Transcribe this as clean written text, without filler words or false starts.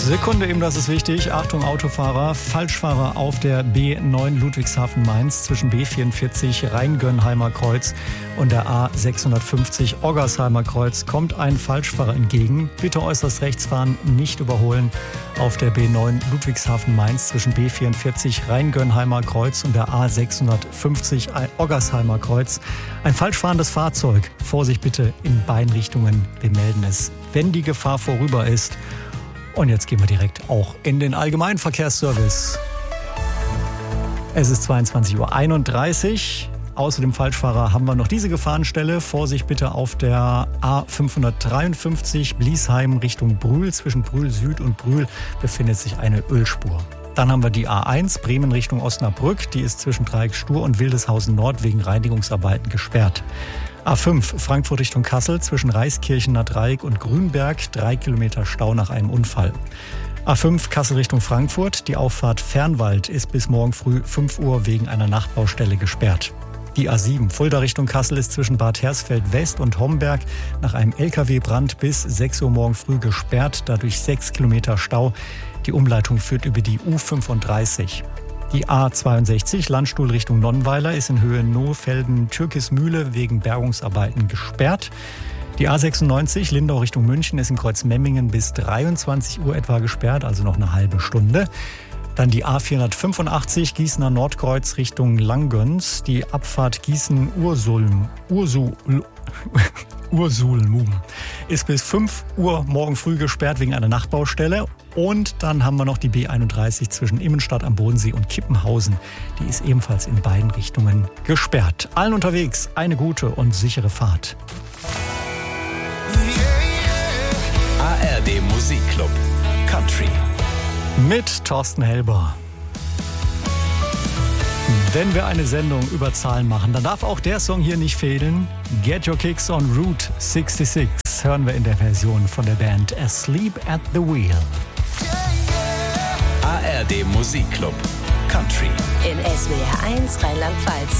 Sekunde eben, das ist wichtig. Achtung Autofahrer, Falschfahrer auf der B9 Ludwigshafen-Mainz zwischen B44 Rheingönheimer Kreuz und der A650 Oggersheimer Kreuz kommt ein Falschfahrer entgegen. Bitte äußerst rechts fahren, nicht überholen. Auf der B9 Ludwigshafen-Mainz zwischen B44 Rheingönheimer Kreuz und der A650 Oggersheimer Kreuz. Ein falschfahrendes Fahrzeug. Vorsicht bitte in beiden Richtungen. Wir melden es, wenn die Gefahr vorüber ist. Und jetzt gehen wir direkt auch in den Allgemeinverkehrsservice. Es ist 22:31 Uhr. Außer dem Falschfahrer haben wir noch diese Gefahrenstelle. Vorsicht bitte auf der A553 Bliesheim Richtung Brühl. Zwischen Brühl Süd und Brühl befindet sich eine Ölspur. Dann haben wir die A1 Bremen Richtung Osnabrück. Die ist zwischen Dreieck Stur und Wildeshausen Nord wegen Reinigungsarbeiten gesperrt. A5 Frankfurt Richtung Kassel zwischen Reiskirchener Dreieck und Grünberg 3 Kilometer Stau nach einem Unfall. A5 Kassel Richtung Frankfurt. Die Auffahrt Fernwald ist bis morgen früh 5 Uhr wegen einer Nachtbaustelle gesperrt. Die A7 Fulda Richtung Kassel ist zwischen Bad Hersfeld West und Homberg nach einem LKW-Brand bis 6 Uhr morgen früh gesperrt, dadurch 6 Kilometer Stau. Die Umleitung führt über die U35. Die A62 Landstuhl Richtung Nonnweiler ist in Höhe Nohfelden-Türkismühle wegen Bergungsarbeiten gesperrt. Die A96 Lindau Richtung München ist in Kreuzmemmingen bis 23 Uhr etwa gesperrt, also noch eine halbe Stunde. Dann die A485 Gießener Nordkreuz Richtung Langgöns. Die Abfahrt Gießen-Ursulm ist bis 5 Uhr morgen früh gesperrt wegen einer Nachtbaustelle. Und dann haben wir noch die B31 zwischen Immenstadt am Bodensee und Kippenhausen. Die ist ebenfalls in beiden Richtungen gesperrt. Allen unterwegs eine gute und sichere Fahrt. ARD Musikclub Country mit Thorsten Helber. Wenn wir eine Sendung über Zahlen machen, dann darf auch der Song hier nicht fehlen. Get Your Kicks on Route 66 hören wir in der Version von der Band Asleep at the Wheel. ARD Musikclub Country in SWR 1 Rheinland-Pfalz.